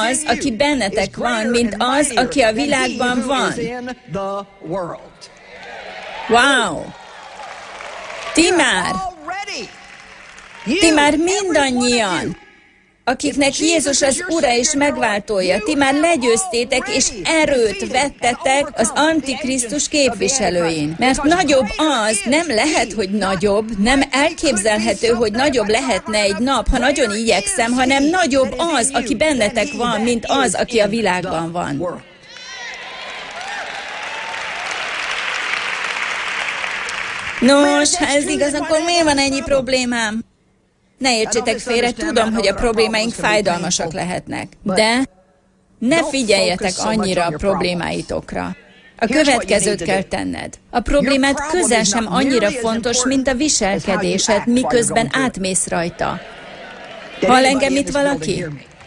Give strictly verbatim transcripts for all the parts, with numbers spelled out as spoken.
az, aki bennetek van, mint az, aki a világban van. Wow! Ti már, ti már mindannyian, akiknek Jézus az Ura és megváltója, ti már legyőztétek és erőt vettetek az Antikrisztus képviselőin. Mert nagyobb az, nem lehet, hogy nagyobb, nem elképzelhető, hogy nagyobb lehetne egy nap, ha nagyon igyekszem, hanem nagyobb az, aki bennetek van, mint az, aki a világban van. Nos, ha ez igaz, akkor miért van ennyi problémám? Ne értsétek félre, tudom, hogy a problémáink fájdalmasak lehetnek, de ne figyeljetek annyira a problémáitokra. A következőt kell tenned. A problémát közel sem annyira fontos, mint a viselkedésed, miközben átmész rajta. Hall engem itt valaki?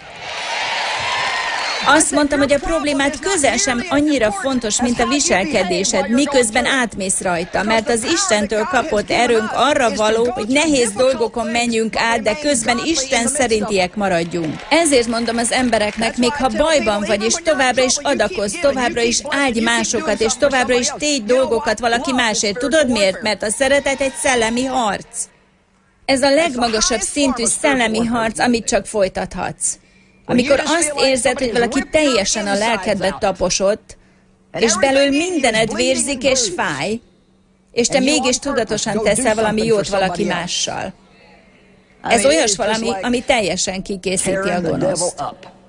Azt mondtam, hogy a problémát közel sem annyira fontos, mint a viselkedésed, miközben átmész rajta, mert az Istentől kapott erőnk arra való, hogy nehéz dolgokon menjünk át, de közben Isten szerintiek maradjunk. Ezért mondom az embereknek, még ha bajban vagy, és továbbra is adakozz, továbbra is áldj másokat, és továbbra is tégy dolgokat valaki másért. Tudod miért? Mert a szeretet egy szellemi harc. Ez a legmagasabb szintű szellemi harc, amit csak folytathatsz. Amikor azt érzed, hogy valaki teljesen a lelkedbe taposott, és belül mindened vérzik és fáj, és te mégis tudatosan teszel valami jót valaki mással. Ez olyas valami, ami teljesen kikészíti a gonoszt.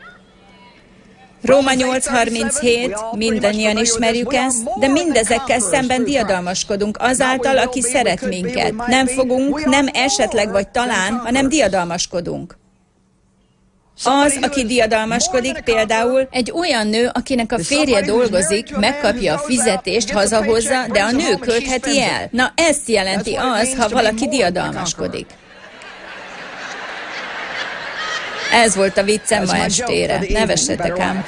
Róma nyolc harminchét, mindannyian ismerjük ezt, de mindezekkel szemben diadalmaskodunk azáltal, aki szeret minket. Nem fogunk, nem esetleg vagy talán, hanem diadalmaskodunk. Az, aki diadalmaskodik, például egy olyan nő, akinek a férje dolgozik, megkapja a fizetést, hazahozza, de a nő költheti el. Na, ezt jelenti az, ha valaki diadalmaskodik. Ez volt a viccem ma estére. Ne vessetek ám.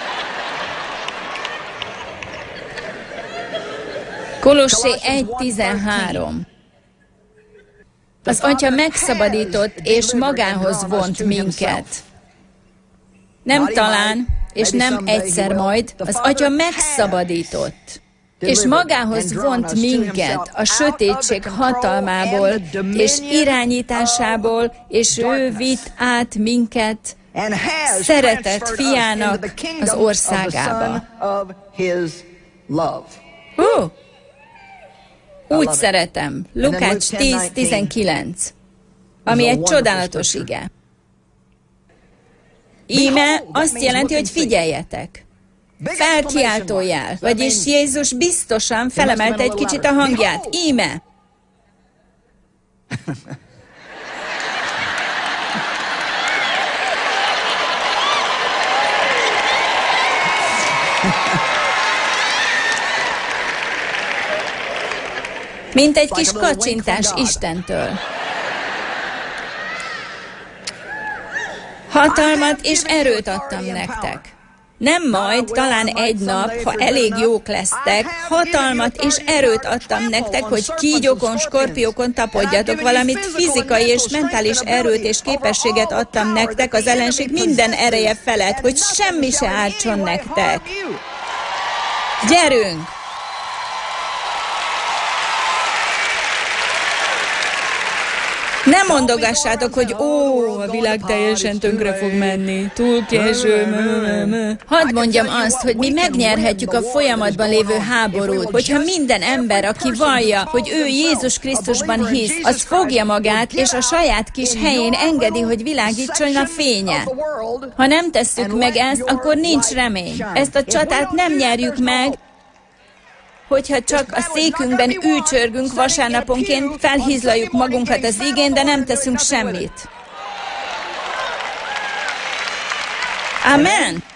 Kolossé egy tizenhárom. Az Atya megszabadított és magához vont minket. Nem talán, és nem egyszer majd, az Atya megszabadított, és magához vont minket a sötétség hatalmából, és irányításából, és ő vitt át minket szeretett fiának az országába. Hú! Úgy szeretem. Lukács tíz tizenkilenc, ami egy csodálatos ige. Íme azt jelenti, hogy figyeljetek. Felkiáltó jel, vagyis Jézus biztosan felemelte egy kicsit a hangját. Íme! Mint egy kis kacsintás Istentől. Hatalmat és erőt adtam nektek. Nem majd, talán egy nap, ha elég jók lesztek, hatalmat és erőt adtam nektek, hogy kígyókon, skorpiókon tapodjatok, valamit fizikai és mentális erőt és képességet adtam nektek az ellenség minden ereje felett, hogy semmi se ártson nektek. Gyerünk! Nem mondogassátok, hogy ó, a világ teljesen tönkre fog menni, túl késő. Hadd mondjam azt, hogy mi megnyerhetjük a folyamatban lévő háborút, hogyha minden ember, aki vallja, hogy ő Jézus Krisztusban hisz, az fogja magát, és a saját kis helyén engedi, hogy világítson a fénye. Ha nem tesszük meg ezt, akkor nincs remény. Ezt a csatát nem nyerjük meg, hogyha csak a székünkben ülcsörgünk vasárnaponként, felhízlaljuk magunkat az igén, de nem teszünk semmit. Amen!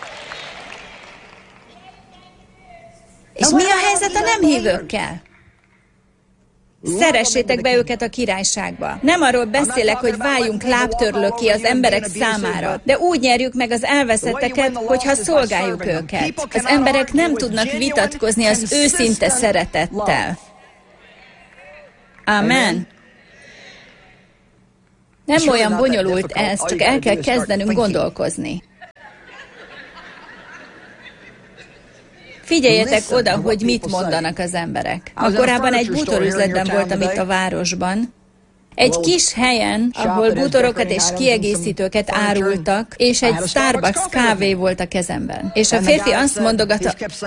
És mi a helyzet a nem hívőkkel? Szeressétek be őket a királyságba. Nem arról beszélek, hogy váljunk lábtörlökké az emberek számára, de úgy nyerjük meg az elveszetteket, hogyha szolgáljuk őket. Az emberek nem tudnak vitatkozni az őszinte szeretettel. Amen. Nem olyan bonyolult ez, csak el kell kezdenünk gondolkozni. Figyeljetek oda, hogy mit mondanak az emberek. Akkorában egy bútorüzletben voltam itt a városban. Egy kis helyen, ahol bútorokat és kiegészítőket árultak, és egy Starbucks kávé volt a kezemben. És a férfi azt mondogatta,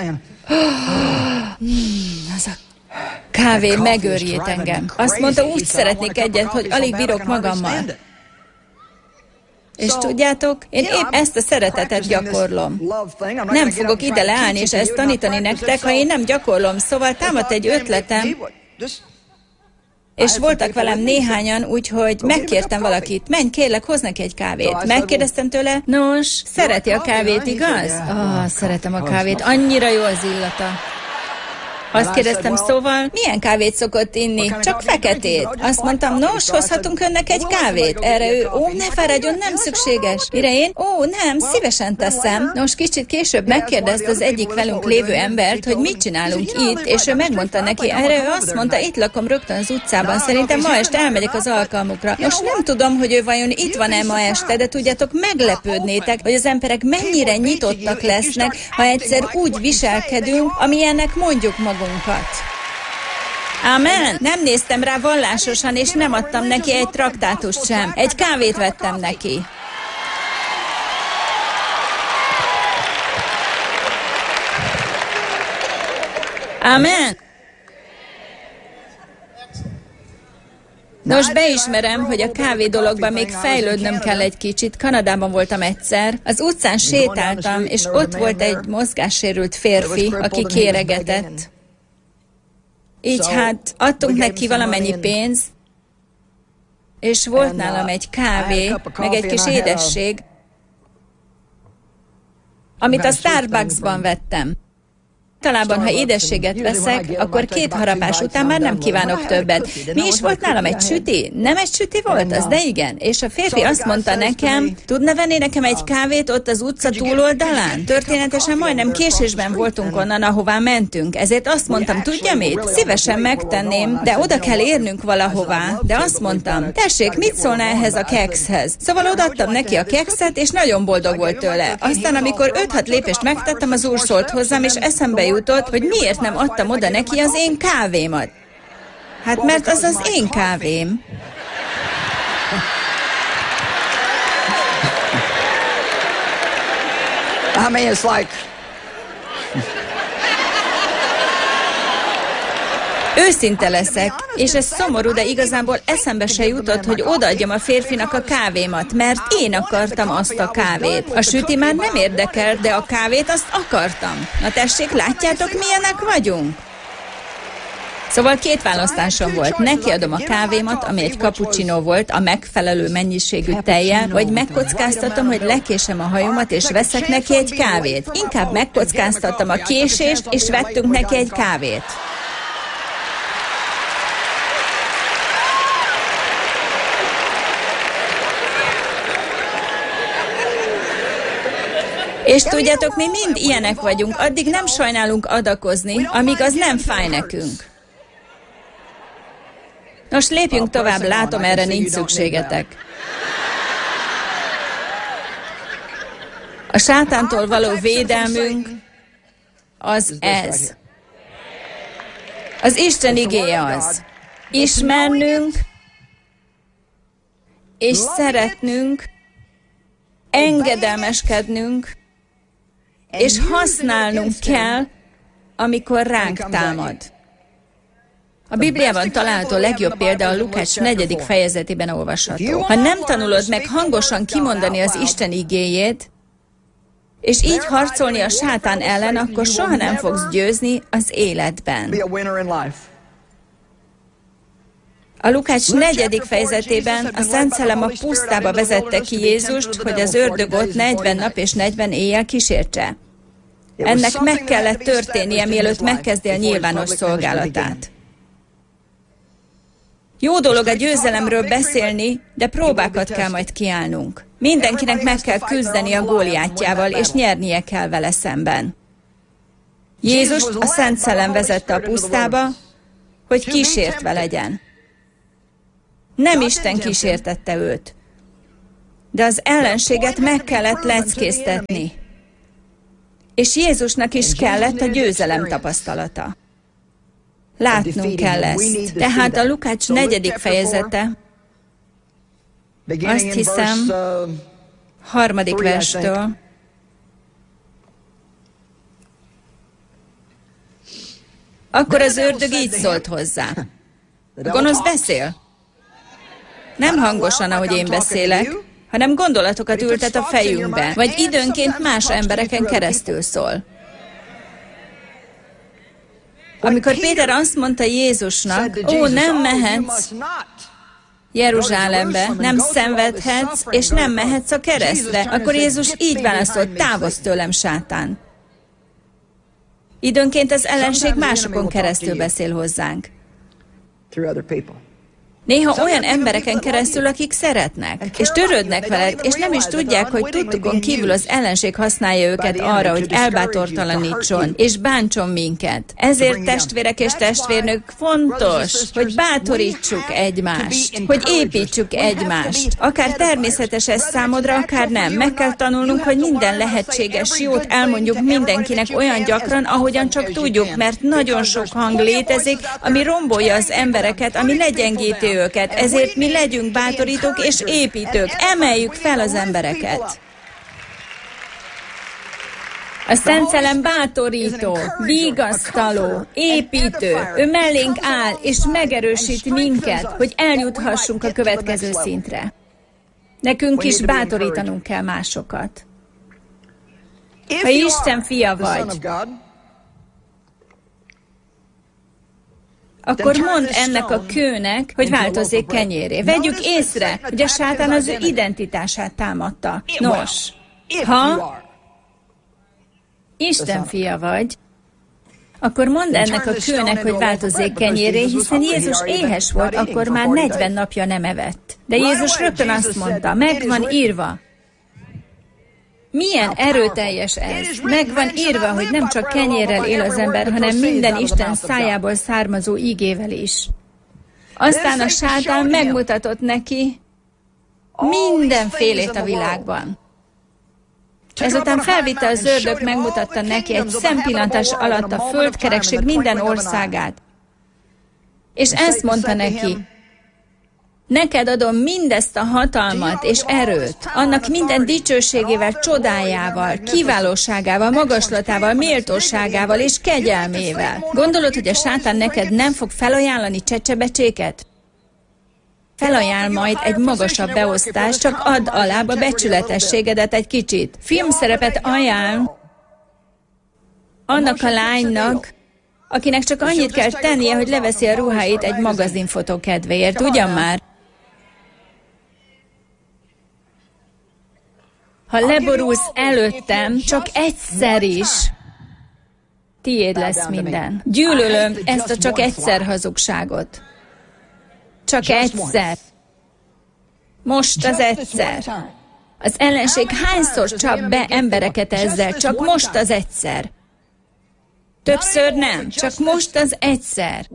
az a kávé megőrjét engem. Azt mondta, úgy szeretnék egyet, hogy alig bírok magammal. És tudjátok, én épp ezt a szeretetet gyakorlom. Nem fogok ide leállni és ezt tanítani nektek, ha én nem gyakorlom. Szóval támadt egy ötletem, és voltak velem néhányan, úgyhogy megkértem valakit, menj kérlek, hozz neki egy kávét. Megkérdeztem tőle, nos, szereti a kávét, igaz? Ah, szeretem a kávét, annyira jó az illata. Azt kérdeztem, szóval, milyen kávét szokott inni? Csak feketét. Azt mondtam, nos, hozhatunk önnek egy kávét? Erre ő, ó, ne fáradjon, nem szükséges. Mire én, ó, nem, szívesen teszem. Nos, kicsit később megkérdezte az egyik velünk lévő embert, hogy mit csinálunk itt, és ő megmondta neki, erre ő azt mondta, itt lakom rögtön az utcában, szerintem ma este elmegyek az alkalmukra. Most nem tudom, hogy ő vajon itt van-e ma este, de tudjátok, meglepődnétek, hogy az emberek mennyire nyitottak lesznek, ha egyszer úgy viselkedünk, amilyennek mondjuk magunkat. Amen. Nem néztem rá vallásosan, és nem adtam neki egy traktátust sem. Egy kávét vettem neki. Amen. Nos, beismerem, hogy a kávé dologban még fejlődnöm kell egy kicsit. Kanadában voltam egyszer. Az utcán sétáltam, és ott volt egy mozgássérült férfi, aki kéregetett. Így hát adtunk neki valamennyi pénz, és volt nálam egy kávé, meg egy kis édesség, amit a Starbucksban vettem. Általában, ha édességet veszek, akkor két harapás után már nem kívánok többet. Mi is volt nálam? Egy süti? Nem egy süti volt az, de igen. És a férfi azt mondta nekem, tudna venni nekem egy kávét ott az utca túloldalán? Történetesen majdnem késésben voltunk onnan, ahová mentünk. Ezért azt mondtam, tudja mit? Szívesen megtenném, de oda kell érnünk valahová. De azt mondtam, tessék, mit szólna ehhez a kekszhez? Szóval odaadtam neki a kekszet, és nagyon boldog volt tőle. Aztán, amikor öt-hat lépést megtettem, az úr szólt hozzám, és eszembe jutott, hogy miért nem adtam oda neki az én kávémat. Hát mert az az én kávém. I mean, it's like... Őszinte leszek, és ez szomorú, de igazából eszembe se jutott, hogy odaadjam a férfinak a kávémat, mert én akartam azt a kávét. A süti már nem érdekel, de a kávét azt akartam. Na tessék, látjátok, milyenek vagyunk? Szóval két választásom volt. Neki adom a kávémat, ami egy cappuccino volt, a megfelelő mennyiségű tejjel, vagy megkockáztatom, hogy lekésem a hajomat, és veszek neki egy kávét. Inkább megkockáztattam a késést, és vettünk neki egy kávét. És tudjátok, mi mind ilyenek vagyunk, addig nem sajnálunk adakozni, amíg az nem fáj nekünk. Nos, lépjünk tovább, látom, erre nincs szükségetek. A sátántól való védelmünk az ez. Az Isten igéje az. Ismernünk és szeretnünk, engedelmeskednünk, és használnunk kell, amikor ránk támad. A Bibliában található legjobb példa a Lukács negyedik fejezetében olvasható. Ha nem tanulod meg hangosan kimondani az Isten igéjét, és így harcolni a sátán ellen, akkor soha nem fogsz győzni az életben. A Lukács negyedik fejezetében a Szent Szellem a pusztába vezette ki Jézust, hogy az ördög ott negyven nap és negyven éjjel kísértse. Ennek meg kellett történnie, mielőtt megkezdi a nyilvános szolgálatát. Jó dolog a győzelemről beszélni, de próbákat kell majd kiállnunk. Mindenkinek meg kell küzdeni a Góliátjával, és nyernie kell vele szemben. Jézust a Szent Szellem vezette a pusztába, hogy kísértve legyen. Nem Isten kísértette őt, de az ellenséget meg kellett leckéztetni. És Jézusnak is kellett a győzelem tapasztalata. Látnunk kell ezt. Tehát a Lukács negyedik fejezete, azt hiszem, harmadik verstől. Akkor az ördög így szólt hozzá. A gonosz beszél. Nem hangosan, ahogy én beszélek, hanem gondolatokat ültet a fejünkbe, vagy időnként más embereken keresztül szól. Amikor Péter azt mondta Jézusnak, ó, nem mehetsz Jeruzsálembe, nem szenvedhetsz, és nem mehetsz a keresztre, akkor Jézus így válaszolt, távozz tőlem, sátán. Időnként az ellenség másokon keresztül beszél hozzánk. Néha olyan embereken keresztül, akik szeretnek, és törődnek veled, és nem is tudják, hogy tudtukon kívül az ellenség használja őket arra, hogy elbátortalanítson, és bántson minket. Ezért, testvérek és testvérnők, fontos, hogy bátorítsuk egymást, hogy építsük egymást. Akár természetes ez számodra, akár nem. Meg kell tanulnunk, hogy minden lehetséges jót elmondjuk mindenkinek olyan gyakran, ahogyan csak tudjuk, mert nagyon sok hang létezik, ami rombolja az embereket, ami legyengíti őket, ezért mi legyünk bátorítók és építők, emeljük fel az embereket. A Szent Szellem bátorító, vigasztaló, építő, ő mellénk áll és megerősít minket, hogy eljuthassunk a következő szintre. Nekünk is bátorítanunk kell másokat. Ha Isten fia vagy, akkor mondd ennek a kőnek, hogy változzék kenyérré. Vegyük észre, hogy a sátán az ő identitását támadta. Nos, ha Isten fia vagy, akkor mondd ennek a kőnek, hogy változzék kenyérré, hiszen Jézus éhes volt, akkor már negyven napja nem evett. De Jézus rögtön azt mondta, meg van írva. Milyen erőteljes ez! Meg van írva, hogy nem csak kenyérrel él az ember, hanem minden Isten szájából származó ígével is. Aztán a sátán megmutatott neki mindenfélét a világban. Ezután felvitte az ördög, megmutatta neki egy szempillantás alatt a földkerekség minden országát. És ezt mondta neki, neked adom mindezt a hatalmat és erőt, annak minden dicsőségével, csodájával, kiválóságával, magaslatával, méltóságával és kegyelmével. Gondolod, hogy a sátán neked nem fog felajánlani csecsebecséket? Felajánl majd egy magasabb beosztást, csak add alább a becsületességedet egy kicsit. Filmszerepet ajánl annak a lánynak, akinek csak annyit kell tennie, hogy leveszi a ruháit egy magazinfotó kedvéért, ugyan már? Ha leborulsz előttem, csak egyszer is, tiéd lesz minden. Gyűlölöm ezt a csak egyszer hazugságot. Csak egyszer. Most az egyszer. Az ellenség hányszor csap be embereket ezzel? Csak most az egyszer. Többször nem, csak most az egyszer.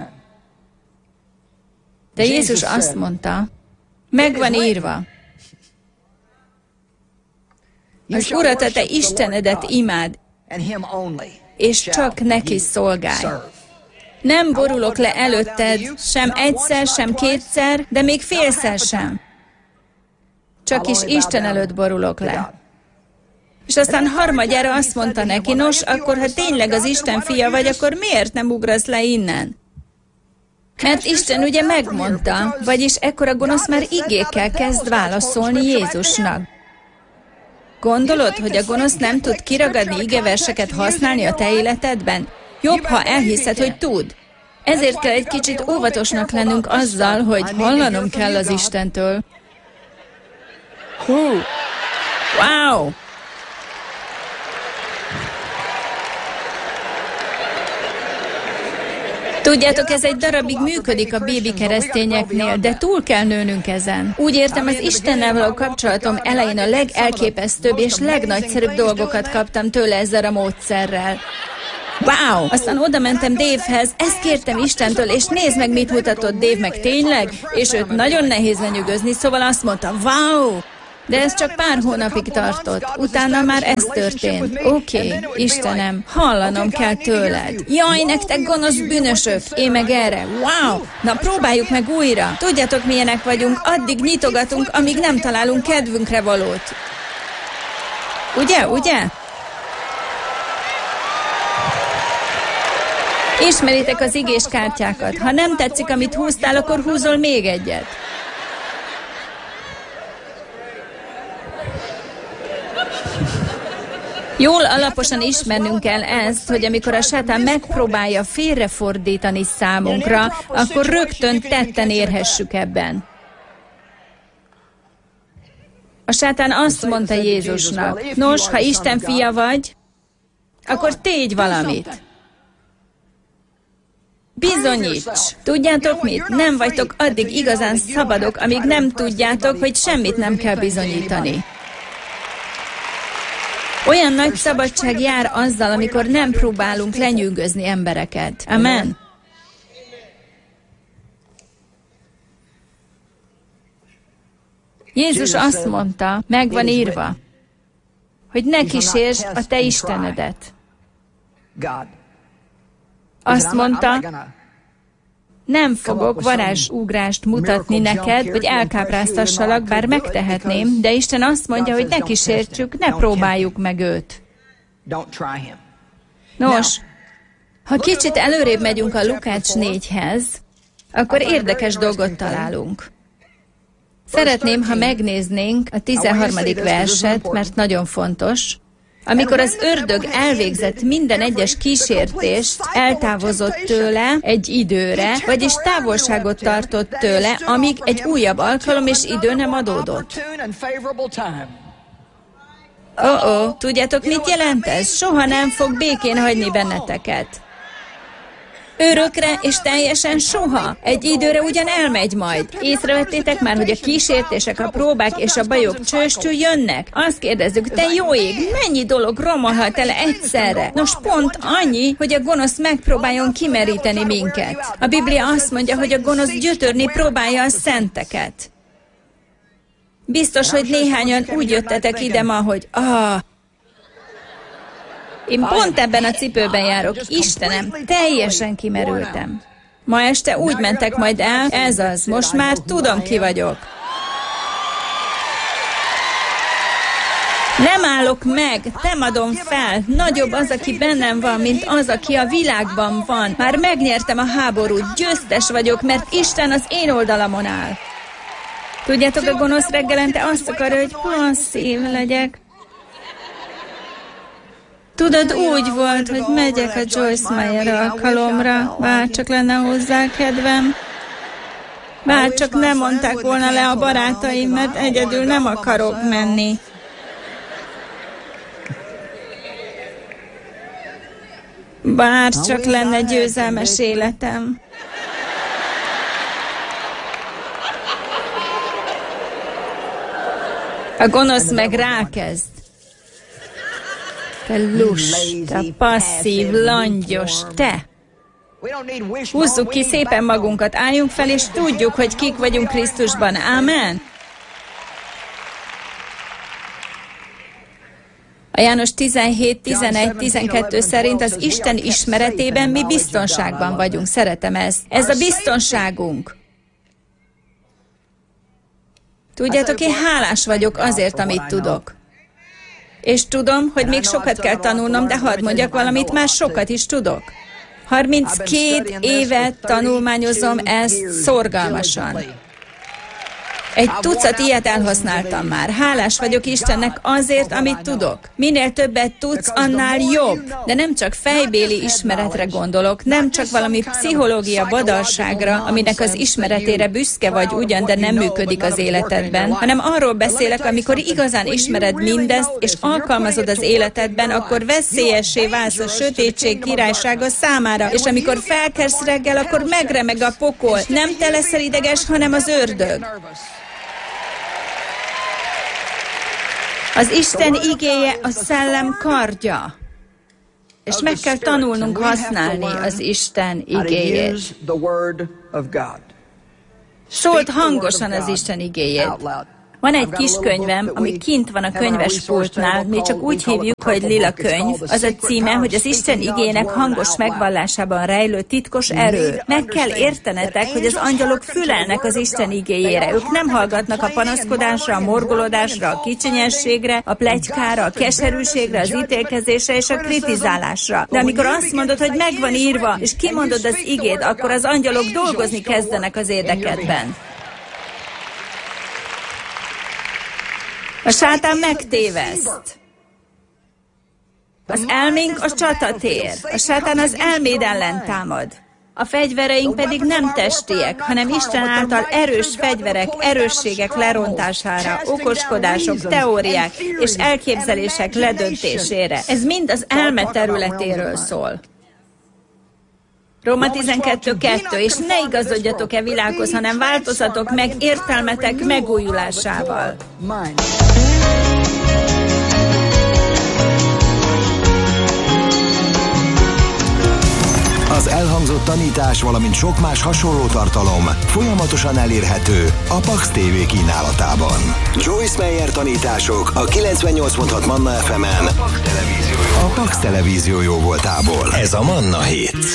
De Jézus azt mondta, meg van írva, az Urat, a te Istenedet imád, és csak neki szolgálj. Nem borulok le előtted, sem egyszer, sem kétszer, de még félszer sem. Csak is Isten előtt borulok le. És aztán harmadjára azt mondta neki, nos, akkor ha tényleg az Isten fia vagy, akkor miért nem ugrasz le innen? Mert Isten ugye megmondta, vagyis ekkor a gonosz már igékkel kezd válaszolni Jézusnak. Gondolod, hogy a gonosz nem tud kiragadni igeverseket használni a te életedben? Jobb, ha elhiszed, hogy tud. Ezért kell egy kicsit óvatosnak lennünk azzal, hogy hallanom kell az Istentől. Hú! Wow! Tudjátok, ez egy darabig működik a bébi keresztényeknél, de túl kell nőnünk ezen. Úgy értem, az Istennel való kapcsolatom elején a legelképesztőbb és legnagyszerűbb dolgokat kaptam tőle ezzel a módszerrel. Wow! Aztán oda mentem Dave-hez, ezt kértem Istentől, és nézd meg, mit mutatott Dave meg tényleg, és őt nagyon nehéz lenyűgözni, szóval azt mondta, wow! De ez csak pár hónapig tartott. Utána már ez történt. Oké, okay, Istenem, hallanom kell tőled. Jaj, nektek gonosz bűnösök! Én meg erre. Wow! Na próbáljuk meg újra. Tudjátok, milyenek vagyunk, addig nyitogatunk, amíg nem találunk kedvünkre valót. Ugye, ugye? Ismeritek az igés kártyákat. Ha nem tetszik, amit húztál, akkor húzol még egyet. Jól alaposan ismernünk kell ezt, hogy amikor a sátán megpróbálja félrefordítani számunkra, akkor rögtön tetten érhessük ebben. A sátán azt mondta Jézusnak, nos, ha Isten fia vagy, akkor tégy valamit. Bizonyíts! Tudjátok mit? Nem vagytok addig igazán szabadok, amíg nem tudjátok, hogy semmit nem kell bizonyítani. Olyan nagy szabadság jár azzal, amikor nem próbálunk lenyűgözni embereket. Amen? Jézus azt mondta, meg van írva, hogy ne kísértsd a te Istenedet. Azt mondta, nem fogok varázsugrást mutatni neked, hogy elkápráztassalak, bár megtehetném, de Isten azt mondja, hogy ne kísértsük, ne próbáljuk meg őt. Nos, ha kicsit előrébb megyünk a Lukács négyhez, akkor érdekes dolgot találunk. Szeretném, ha megnéznénk a tizenharmadik verset, mert nagyon fontos. Amikor az ördög elvégzett minden egyes kísértést, eltávozott tőle egy időre, vagyis távolságot tartott tőle, amíg egy újabb alkalom és idő nem adódott. Ó-ó, tudjátok, mit jelent ez? Soha nem fog békén hagyni benneteket. Örökre és teljesen soha. Egy időre ugyan elmegy majd. Észrevettétek már, hogy a kísértések, a próbák és a bajok csőstül jönnek? Azt kérdezzük, te jó ég, mennyi dolog romolhat el egyszerre? Nos, pont annyi, hogy a gonosz megpróbáljon kimeríteni minket. A Biblia azt mondja, hogy a gonosz gyötörni próbálja a szenteket. Biztos, hogy néhányan úgy jöttetek ide ma, hogy ah, én pont ebben a cipőben járok. Istenem, teljesen kimerültem. Ma este úgy mentek majd el, ez az, most már tudom, ki vagyok. Nem állok meg, nem adom fel. Nagyobb az, aki bennem van, mint az, aki a világban van. Már megnyertem a háborút, győztes vagyok, mert Isten az én oldalamon áll. Tudjátok, a gonosz reggelente azt akarja, hogy passzív legyek. Tudod, úgy volt, hogy megyek a Joyce Meyer alkalomra, bár csak lenne hozzá kedvem. Bár csak nem mondták volna le a barátaim, mert egyedül nem akarok menni. Bár csak lenne győzelmes életem. A gonosz meg rákezd. Te lusta, passzív, langyos, te! Húzzuk ki szépen magunkat, álljunk fel, és tudjuk, hogy kik vagyunk Krisztusban. Ámen! A János tizenhét, tizenegy, tizenkettő szerint az Isten ismeretében mi biztonságban vagyunk. Szeretem ezt. Ez a biztonságunk. Tudjátok, én hálás vagyok azért, amit tudok. És tudom, hogy még sokat kell tanulnom, de hadd mondjak valamit, már sokat is tudok. harminckét évet tanulmányozom ezt szorgalmasan. Egy tucat ilyet elhasználtam már. Hálás vagyok Istennek azért, amit tudok. Minél többet tudsz, annál jobb. De nem csak fejbéli ismeretre gondolok, nem csak valami pszichológia badalságra, aminek az ismeretére büszke vagy ugyan, de nem működik az életedben, hanem arról beszélek, amikor igazán ismered mindezt, és alkalmazod az életedben, akkor veszélyessé válsz a sötétség királysága számára, és amikor felkelsz reggel, akkor megremeg a pokol. Nem te leszel ideges, hanem az ördög. Az Isten igéje a szellem kardja, és meg kell tanulnunk használni az Isten igéjét. Szóld hangosan az Isten igéjét. Van egy kis könyvem, ami kint van a könyvespultnál, mi csak úgy hívjuk, hogy Lila könyv. Az a címe, hogy az Isten igének hangos megvallásában rejlő titkos erő. Meg kell értenetek, hogy az angyalok fülelnek az Isten igéjére. Ők nem hallgatnak a panaszkodásra, a morgolódásra, a kicsinyességre, a pletykára, a keserűségre, az ítélkezésre és a kritizálásra. De amikor azt mondod, hogy meg van írva, és kimondod az igét, akkor az angyalok dolgozni kezdenek az érdekedben. A sátán megtéveszt. Az elménk a csatatér. A sátán az elméd ellen támad. A fegyvereink pedig nem testiek, hanem Isten által erős fegyverek, erősségek lerontására, okoskodások, teóriák és elképzelések ledöntésére. Ez mind az elme területéről szól. Róma tizenkettő kettő, és ne igazodjatok e világhoz, hanem változatok meg értelmetek megújulásával. Az elhangzott tanítás, valamint sok más hasonló tartalom folyamatosan elérhető a Pax té vé kínálatában. Joyce Meyer tanítások a kilencvennyolc pont hat Manna ef emen a Pax televíziójó voltából. Ez a Manna Hit.